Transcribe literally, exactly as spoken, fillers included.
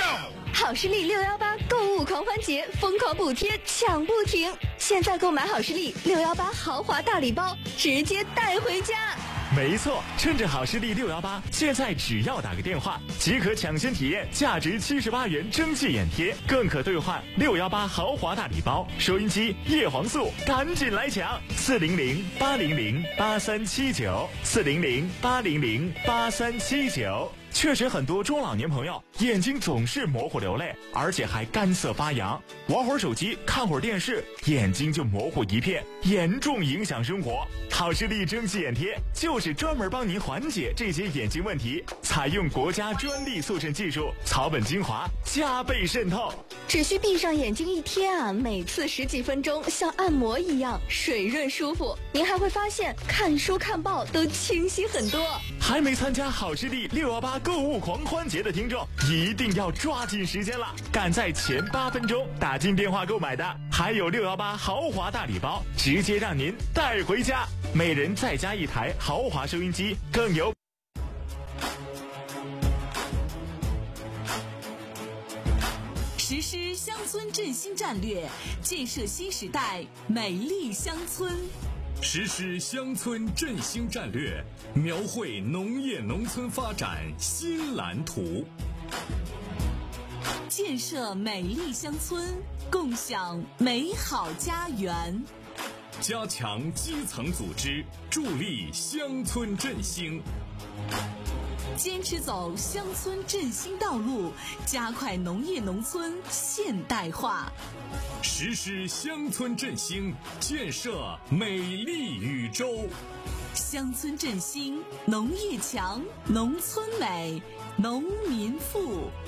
好视力六幺八购物狂欢节，疯狂补贴抢不停！现在购买好视力六幺八豪华大礼包，直接带回家。 没错，趁着好视力六幺八，现在只要打个电话，即可抢先体验价值七十八元蒸汽眼贴，更可兑换六幺八豪华大礼包、收音机、叶黄素，赶紧来抢！四零零八零零八三七九，四零零八零零八三七九。确实，很多中老年朋友眼睛总是模糊流泪，而且还干涩发痒，玩会儿手机、看会儿电视，眼睛就模糊一片，严重影响生活。好视力蒸汽眼贴就是专门帮您缓解这些眼睛问题，采用国家专利速渗技术，草本精华加倍渗透。 只需闭上眼睛一贴啊，每次十几分钟，像按摩一样水润舒服。您还会发现看书看报都清晰很多。 还没参加好视力六幺八购物狂欢节的听众，一定要抓紧时间了！赶在前八分钟打进电话购买的，还有六幺八豪华大礼包，直接让您带回家，每人再加一台豪华收音机，更有。 实施乡村振兴战略，建设新时代美丽乡村。 实施乡村振兴战略，描绘农业农村发展新蓝图。 建设美丽乡村，共享美好家园。 加强基层组织，助力乡村振兴。 坚持走乡村振兴道路，加快农业农村现代化。 实施乡村振兴，建设美丽宇宙。 乡村振兴，农业强，农村美，农民富。